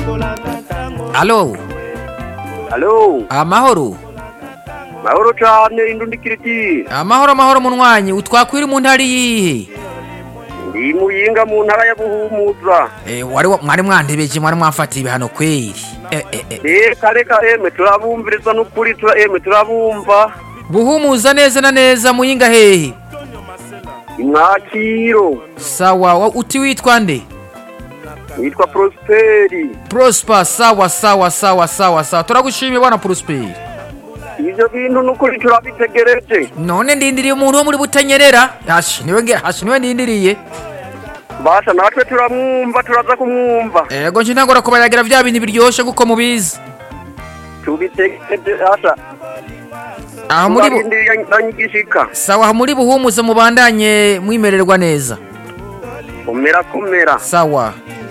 Alo, Halo, amahoro. mahoro cane indundikiriti. Amahoro munwanyi, utwakwira mu ntari yihe? Ndi muyinga mu ntara ya Buhumuza. Mwari mwantebeje mwari mwafatiye ibihano kweri. Reka turabumviriza n'ukuri turabumva. Buhumuza neza na neza muyinga hehe? Imwakiro. Sawa, uti witwa nde? Nitwa Prosperi. Prosper, sawa. Turagushimiye bwana Prosper. Ivyo bintu n'ukuri turabitegereje. None ndindiriye umuntu wo muri Butanyerera. Niwe ndindiriye. Basha natwe turamwumva turaza kumwumva. Ego nje ntangora kubayagira vya bintu biryoshe guko mubizi. Tubitegereje asha. Aha muri ndanyigishika. Sawa muri Buhumuza mubandanye mwimererwa neza. Komera. Sawa.